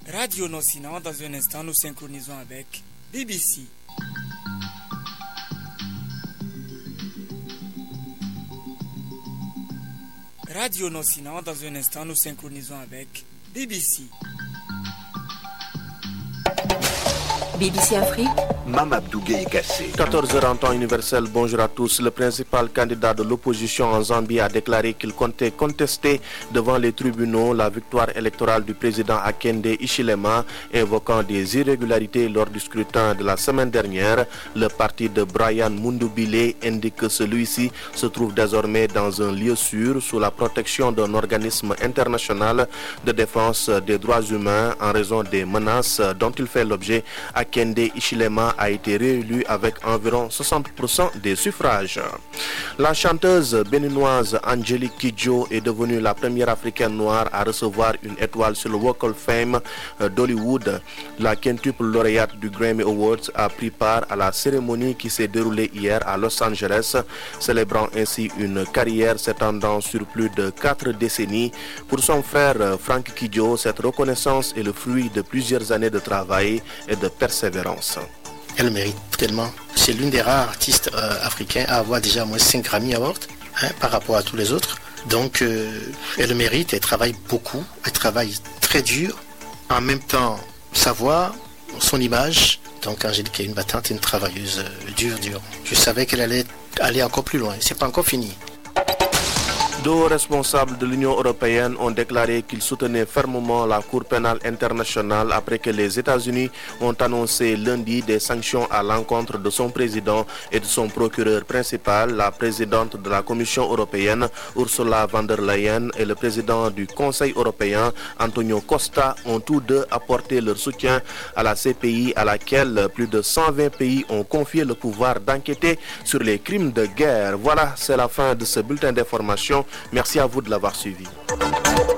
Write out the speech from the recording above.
Radio Nocina, dans un instant, nous synchronisons avec BBC. Radio Nocina, dans un instant, nous synchronisons avec BBC. BBC Afrique. Mamadou Gueye Kassé. 14h en temps universel, bonjour à tous. Le principal candidat de l'opposition en Zambie a déclaré qu'il comptait contester devant les tribunaux la victoire électorale du président Hakainde Hichilema, évoquant des irrégularités lors du scrutin de la semaine dernière. Le parti de Brian Mundubile indique que celui-ci se trouve désormais dans un lieu sûr sous la protection d'un organisme international de défense des droits humains en raison des menaces dont il fait l'objet. Hakainde Hichilema a été réélu avec environ 60% des suffrages. La chanteuse béninoise Angélique Kidjo est devenue la première africaine noire à recevoir une étoile sur le Walk of Fame d'Hollywood. La quintuple lauréate du Grammy Awards a pris part à la cérémonie qui s'est déroulée hier à Los Angeles, célébrant ainsi une carrière s'étendant sur plus de 4 décennies. Pour son frère Frank Kidjo, cette reconnaissance est le fruit de plusieurs années de travail et de persévérance. Elle mérite tellement. C'est l'une des rares artistes africains à avoir déjà moins 5 Grammy Awards par rapport à tous les autres. Donc elle mérite, elle travaille beaucoup, elle travaille très dur. En même temps, sa voix, son image. Donc Angélique est une battante, une travailleuse dure. Je savais qu'elle allait aller encore plus loin. C'est pas encore fini. Deux responsables de l'Union européenne ont déclaré qu'ils soutenaient fermement la Cour pénale internationale après que les États-Unis ont annoncé lundi des sanctions à l'encontre de son président et de son procureur principal. La présidente de la Commission européenne, Ursula von der Leyen, et le président du Conseil européen, Antonio Costa, ont tous deux apporté leur soutien à la CPI à laquelle plus de 120 pays ont confié le pouvoir d'enquêter sur les crimes de guerre. Voilà, c'est la fin de ce bulletin d'information. Merci à vous de l'avoir suivi.